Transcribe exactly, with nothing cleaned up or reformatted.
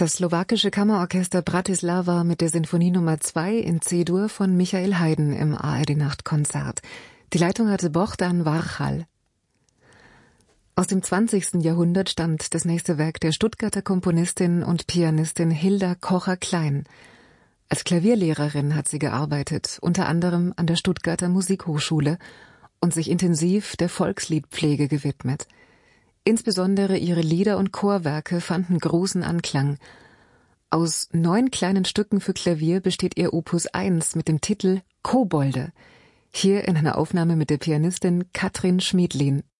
Das slowakische Kammerorchester Bratislava mit der Sinfonie Nummer zwei in C-Dur von Michael Haydn im A R D-Nachtkonzert. Die Leitung hatte Bohdan Warchal. Aus dem zwanzigsten Jahrhundert stammt das nächste Werk der Stuttgarter Komponistin und Pianistin Hilda Kocher-Klein. Als Klavierlehrerin hat sie gearbeitet, unter anderem an der Stuttgarter Musikhochschule, und sich intensiv der Volksliedpflege gewidmet. Insbesondere ihre Lieder und Chorwerke fanden großen Anklang. Aus neun kleinen Stücken für Klavier besteht ihr Opus eins mit dem Titel Kobolde. Hier in einer Aufnahme mit der Pianistin Katrin Schmiedlin.